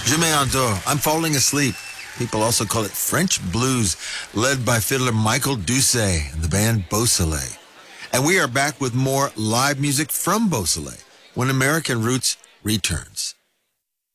Je m'endors. I'm falling asleep. People also call it French blues, led by fiddler Michael Doucet and the band Beausoleil. And we are back with more live music from Beausoleil when American Roots returns.